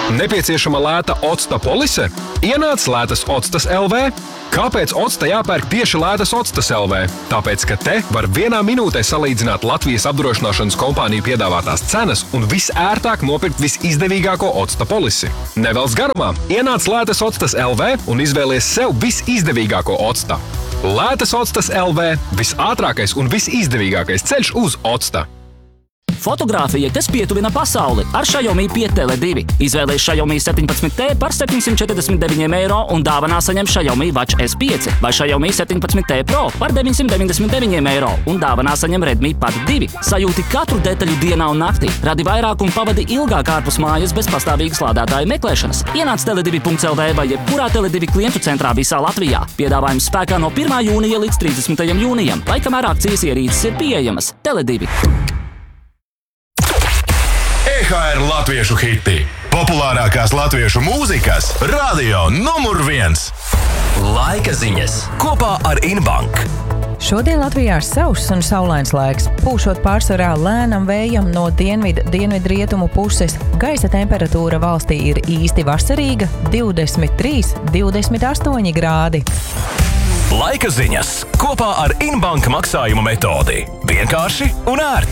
Nepieciešama lēta octa polise? Ienāc Lētas Octas LV. Kāpēc octa jāpērk tieši Lētas Octas LV? Tāpēc, ka te var vienā minūtē salīdzināt Latvijas apdrošināšanas kompāniju piedāvātās cenas un visērtāk nopirkt visizdevīgāko octa polisi. Nevelc garumā, ienāc Lētas Octas LV un izvēlies sev visizdevīgāko octa. Lētas Octas LV – visātrākais un visizdevīgākais ceļš uz octa. Fotogrāfija, kas pietuvina pasauli ar Xiaomi 5 Tele2. Izvēlies Xiaomi 17T par 749 eiro un dāvanā saņem Xiaomi Watch S5 vai Xiaomi 17T Pro par 999 eiro un dāvanā saņem Redmi Pad 2. Sajūti katru detaļu dienā un naktī. Radi vairāk un pavadi ilgāk ārpus mājas bez pastāvīgas lādētāju meklēšanas. Ienāc tele2.lv vai jebkurā Tele2 klientu centrā visā Latvijā. Piedāvājums spēkā no 1. jūnija līdz 30. jūnijam, lai kamēr akcijas ierīces ir pieejamas. Tele2. EHR latviešu hiti. Populārākās latviešu mūzikas radio numur 1. Laika ziņas kopā ar Inbank. Šodien Latvijā ir sauss un saulains laiks, pūšot pārsvarā lēnam vējam no dienvidrietumu puses. Gaisa temperatūra valstī ir īsti vasarīga – 23–28 grādi. Laika ziņas kopā ar Inbank maksājumu metodi. Vienkārši un ērti.